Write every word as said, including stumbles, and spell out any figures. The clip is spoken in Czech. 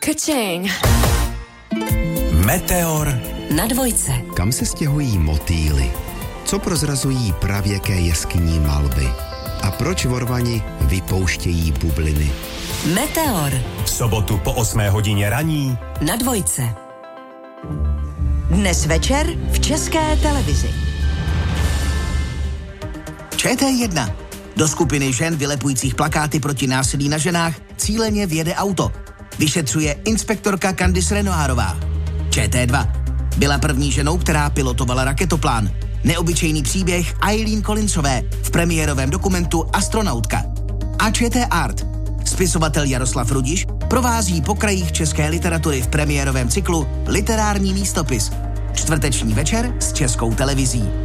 Ka-ching. Meteor na dvojce. Kam se stěhují motýly? Co prozrazují pravěké jeskyní malby? A proč vorvani vypouštějí bubliny? Meteor. v sobotu po osmé hodině raní na dvojce. Dnes večer v České televizi. Č T jedna. Do skupiny žen vylepujících plakáty proti násilí na ženách cíleně vjede auto. Vyšetřuje inspektorka Candice Renoirová. Č T dva. Byla první ženou, která pilotovala raketoplán. Neobyčejný příběh Eileen Collinsové v premiérovém dokumentu Astronautka. A Č T Art. Spisovatel Jaroslav Rudiš provází po krajích české literatury v premiérovém cyklu Literární místopis. Čtvrteční večer s Českou televizí.